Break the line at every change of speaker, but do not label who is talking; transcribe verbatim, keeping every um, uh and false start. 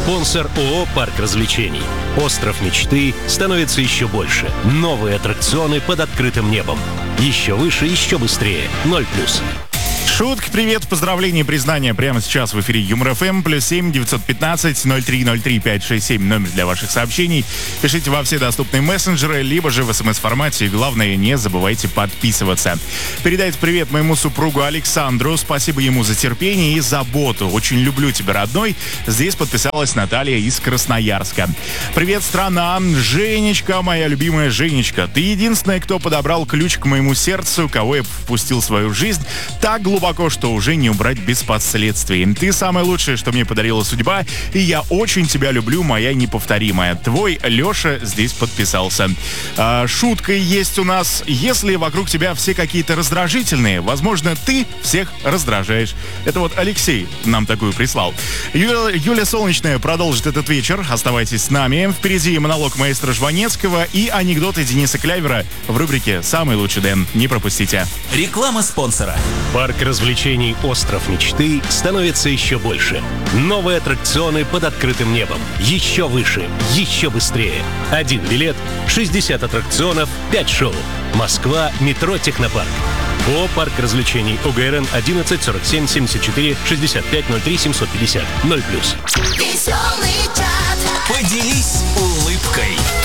Спонсор ООО «Парк развлечений». Остров мечты становится еще больше. Новые аттракционы под открытым небом. Еще выше, еще быстрее. ноль плюс.
Шутки, привет, поздравления, признания прямо сейчас в эфире Юмор ФМ. Плюс семь девятьсот пятнадцать ноль три ноль три пять шесть семь номер для ваших сообщений. Пишите во все доступные мессенджеры, либо же в смс-формате. И главное, не забывайте подписываться. Передайте привет моему супругу Александру. Спасибо ему за терпение и заботу. Очень люблю тебя, родной. Здесь подписалась Наталья из Красноярска. Привет, страна. Женечка, моя любимая Женечка. Ты единственная, кто подобрал ключ к моему сердцу, кого я впустил в свою жизнь так глубоко, что уже не убрать без последствий. Ты самое лучшее, что мне подарила судьба, и я очень тебя люблю, моя неповторимая. Твой Леша здесь подписался. А, шутка есть у нас. Если вокруг тебя все какие-то раздражительные, возможно, ты всех раздражаешь. Это вот Алексей нам такую прислал. Юля, Юля Солнечная продолжит этот вечер. Оставайтесь с нами. Впереди монолог маэстро Жванецкого и анекдоты Дениса Клявера в рубрике «Самый лучший Дэн». Не пропустите.
Реклама спонсора.
Парк развлечений «Остров мечты» становится еще больше. Новые аттракционы под открытым небом. Еще выше, еще быстрее. Один билет, шестьдесят аттракционов, пять шоу. Москва, метро Технопарк. ООО «Парк развлечений». ОГРН одиннадцать сорок семь семьдесят четыре шестьдесят пять ноль три семьсот пятьдесят. ноль плюс.
Поделись улыбкой.